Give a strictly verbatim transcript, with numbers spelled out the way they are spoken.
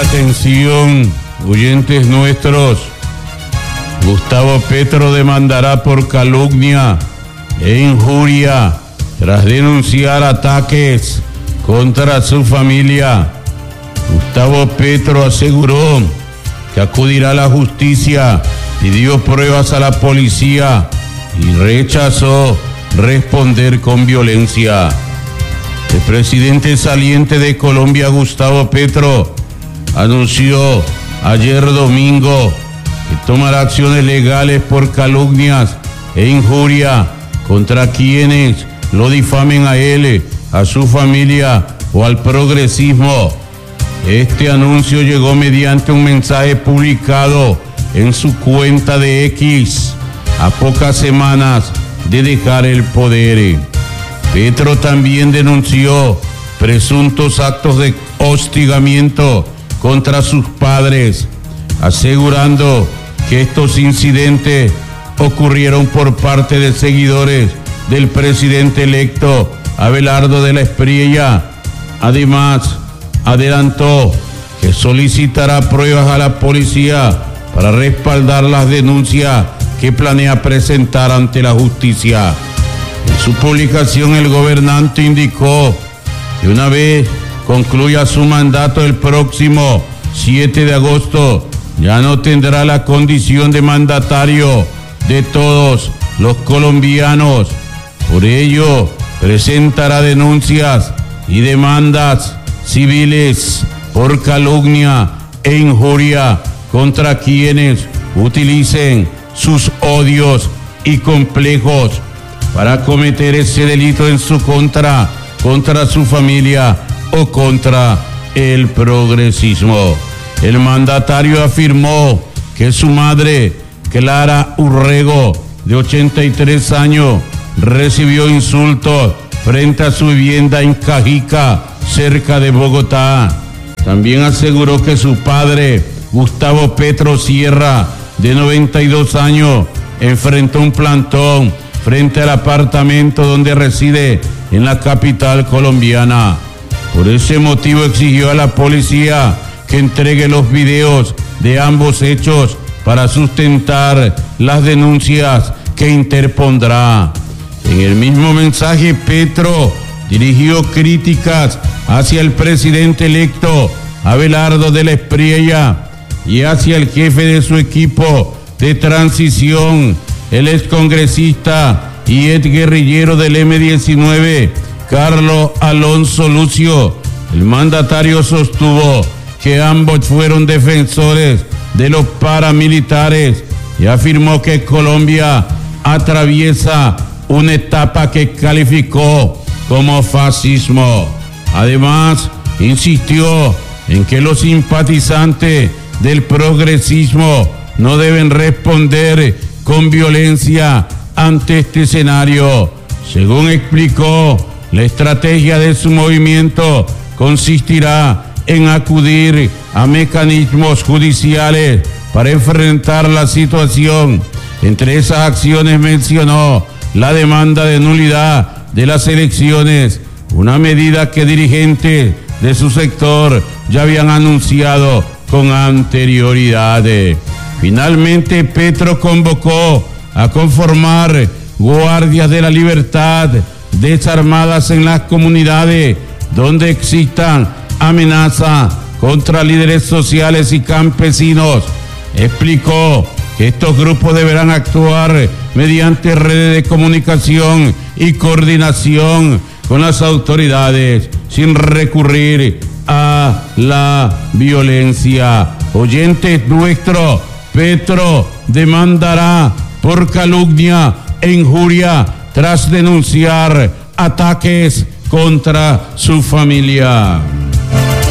Atención, oyentes nuestros. Gustavo Petro demandará por calumnia e injuria tras denunciar ataques contra su familia. Gustavo Petro aseguró que acudirá a la justicia, pidió pruebas a la policía y rechazó responder con violencia. El presidente saliente de Colombia, Gustavo Petro, anunció ayer domingo que tomará acciones legales por calumnias e injuria contra quienes lo difamen a él, a su familia o al progresismo. Este anuncio llegó mediante un mensaje publicado en su cuenta de X a pocas semanas de dejar el poder. Petro también denunció presuntos actos de hostigamiento contra sus padres, asegurando que estos incidentes ocurrieron por parte de seguidores del presidente electo Abelardo de la Espriella. Además, adelantó que solicitará pruebas a la policía para respaldar las denuncias que planea presentar ante la justicia. En su publicación, el gobernante indicó que una vez concluya su mandato el próximo siete de agosto, ya no tendrá la condición de mandatario de todos los colombianos. Por ello, presentará denuncias y demandas civiles por calumnia e injuria contra quienes utilicen sus odios y complejos para cometer ese delito en su contra, contra su familia o contra el progresismo. El mandatario afirmó que su madre, Clara Urrego, de ochenta y tres años, recibió insultos frente a su vivienda en Cajica, cerca de Bogotá. También aseguró que su padre, Gustavo Petro Sierra, de noventa y dos años, enfrentó un plantón frente al apartamento donde reside en la capital colombiana. Por ese motivo exigió a la policía que entregue los videos de ambos hechos para sustentar las denuncias que interpondrá. En el mismo mensaje, Petro dirigió críticas hacia el presidente electo Abelardo de la Espriella y hacia el jefe de su equipo de transición, el excongresista y exguerrillero del eme diecinueve, Carlos Alonso Lucio. El mandatario sostuvo que ambos fueron defensores de los paramilitares y afirmó que Colombia atraviesa una etapa que calificó como fascismo. Además, insistió en que los simpatizantes del progresismo no deben responder con violencia ante este escenario. Según explicó, la estrategia de su movimiento consistirá en acudir a mecanismos judiciales para enfrentar la situación. Entre esas acciones mencionó la demanda de nulidad de las elecciones, una medida que dirigentes de su sector ya habían anunciado con anterioridad. Finalmente, Petro convocó a conformar guardias de la libertad desarmadas en las comunidades donde existan amenazas contra líderes sociales y campesinos. Explicó que estos grupos deberán actuar mediante redes de comunicación y coordinación con las autoridades sin recurrir a la violencia. Oyentes nuestros, Petro demandará por calumnia e injuria tras denunciar ataques contra su familia.